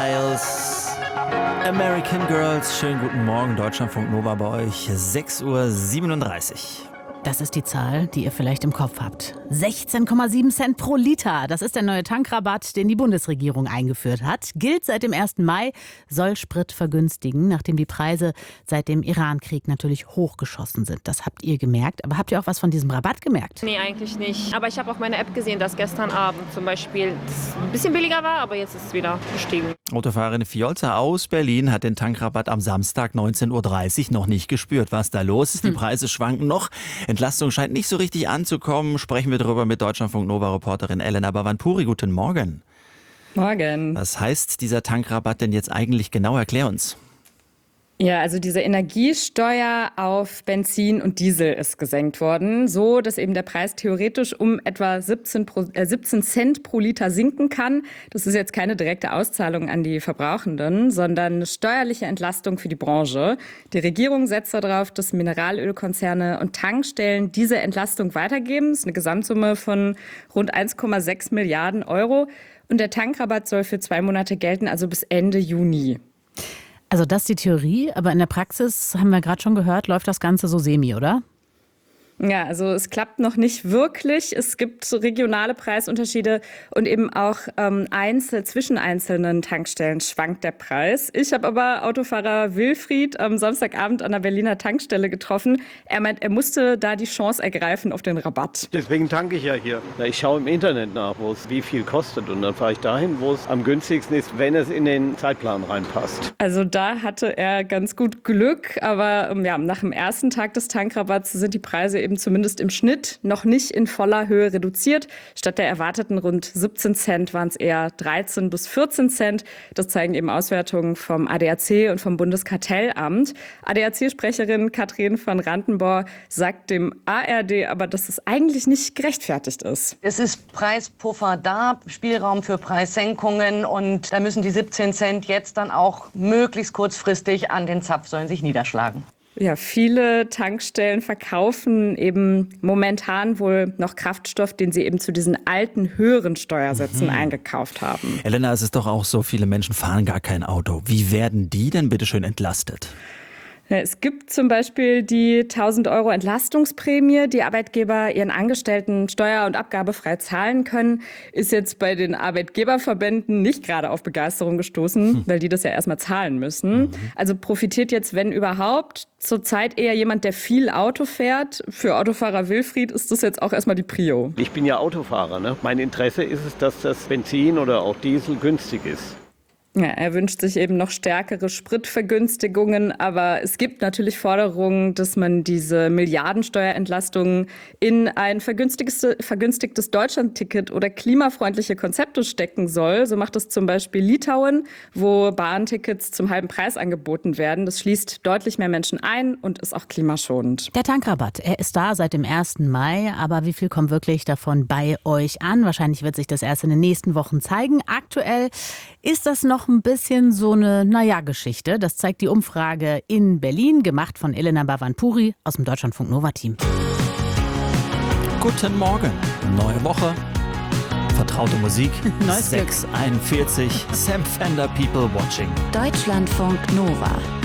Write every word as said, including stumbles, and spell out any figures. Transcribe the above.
Styles, American Girls, schönen guten Morgen, Deutschlandfunk Nova bei euch, sechs Uhr siebenunddreißig. Das ist die Zahl, die ihr vielleicht im Kopf habt. sechzehn Komma sieben Cent pro Liter. Das ist der neue Tankrabatt, den die Bundesregierung eingeführt hat. Gilt seit dem ersten Mai, soll Sprit vergünstigen, nachdem die Preise seit dem Iran-Krieg natürlich hochgeschossen sind. Das habt ihr gemerkt. Aber habt ihr auch was von diesem Rabatt gemerkt? Nee, eigentlich nicht. Aber ich habe auf meiner App gesehen, dass gestern Abend zum Beispiel es ein bisschen billiger war, aber jetzt ist es wieder gestiegen. Autofahrerin Fiolza aus Berlin hat den Tankrabatt am Samstag neunzehn Uhr dreißig noch nicht gespürt. Was da los ist? Die Preise schwanken noch. Entlastung scheint nicht so richtig anzukommen. Sprechen wir darüber mit Deutschlandfunk Nova-Reporterin Elena Bavanpuri. Guten Morgen. Morgen. Was heißt dieser Tankrabatt denn jetzt eigentlich genau? Erklär uns. Ja, also diese Energiesteuer auf Benzin und Diesel ist gesenkt worden, so dass eben der Preis theoretisch um etwa siebzehn, pro, äh, siebzehn Cent pro Liter sinken kann. Das ist jetzt keine direkte Auszahlung an die Verbrauchenden, sondern eine steuerliche Entlastung für die Branche. Die Regierung setzt darauf, dass Mineralölkonzerne und Tankstellen diese Entlastung weitergeben. Das ist eine Gesamtsumme von rund eins Komma sechs Milliarden Euro. Und der Tankrabatt soll für zwei Monate gelten, also bis Ende Juni. Also das ist die Theorie, aber in der Praxis, haben wir gerade schon gehört, läuft das Ganze so semi, oder? Ja, also es klappt noch nicht wirklich. Es gibt regionale Preisunterschiede und eben auch ähm, einzel zwischen einzelnen Tankstellen schwankt der Preis. Ich habe aber Autofahrer Wilfried am Samstagabend an der Berliner Tankstelle getroffen. Er meint, er musste da die Chance ergreifen auf den Rabatt. Deswegen tanke ich ja hier. Ich schaue im Internet nach, wo es wie viel kostet. Und dann fahre ich dahin, wo es am günstigsten ist, wenn es in den Zeitplan reinpasst. Also da hatte er ganz gut Glück. Aber ja, nach dem ersten Tag des Tankrabatts sind die Preise eben zumindest im Schnitt noch nicht in voller Höhe reduziert. Statt der erwarteten rund siebzehn Cent waren es eher dreizehn bis vierzehn Cent. Das zeigen eben Auswertungen vom A D A C und vom Bundeskartellamt. A D A C-Sprecherin Katrin van Randenborg sagt dem A R D aber, dass es eigentlich nicht gerechtfertigt ist. Es ist Preispuffer da, Spielraum für Preissenkungen und da müssen die siebzehn Cent jetzt dann auch möglichst kurzfristig an den Zapfsäulen sich niederschlagen. Ja, viele Tankstellen verkaufen eben momentan wohl noch Kraftstoff, den sie eben zu diesen alten, höheren Steuersätzen mhm. eingekauft haben. Elena, es ist doch auch so, viele Menschen fahren gar kein Auto. Wie werden die denn bitte schön entlastet? Es gibt zum Beispiel die tausend Euro Entlastungsprämie, die Arbeitgeber ihren Angestellten steuer- und abgabefrei zahlen können. Ist jetzt bei den Arbeitgeberverbänden nicht gerade auf Begeisterung gestoßen, hm. weil die das ja erstmal zahlen müssen. Mhm. Also profitiert jetzt, wenn überhaupt, zurzeit eher jemand, der viel Auto fährt. Für Autofahrer Wilfried ist das jetzt auch erstmal die Prio. Ich bin ja Autofahrer, ne? Mein Interesse ist es, dass das Benzin oder auch Diesel günstig ist. Ja, er wünscht sich eben noch stärkere Spritvergünstigungen, aber es gibt natürlich Forderungen, dass man diese Milliardensteuerentlastungen in ein vergünstigtes, vergünstigtes Deutschlandticket oder klimafreundliche Konzepte stecken soll. So macht es zum Beispiel Litauen, wo Bahntickets zum halben Preis angeboten werden. Das schließt deutlich mehr Menschen ein und ist auch klimaschonend. Der Tankrabatt, er ist da seit dem ersten Mai, aber wie viel kommt wirklich davon bei euch an? Wahrscheinlich wird sich das erst in den nächsten Wochen zeigen. Aktuell ist das noch ein bisschen so eine Naja-Geschichte. Das zeigt die Umfrage in Berlin, gemacht von Elena Bavanpuri aus dem Deutschlandfunk Nova-Team. Guten Morgen, neue Woche, vertraute Musik, Neues Glück. sechs Uhr einundvierzig, Sam Fender, People Watching. Deutschlandfunk Nova.